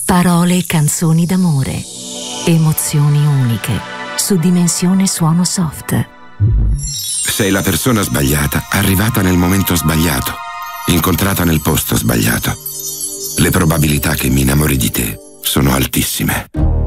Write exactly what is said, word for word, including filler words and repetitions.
Parole e canzoni d'amore. Emozioni uniche. Su Dimensione Suono Soft. Sei la persona sbagliata, arrivata nel momento sbagliato, incontrata nel posto sbagliato. Le probabilità che mi innamori di te sono altissime.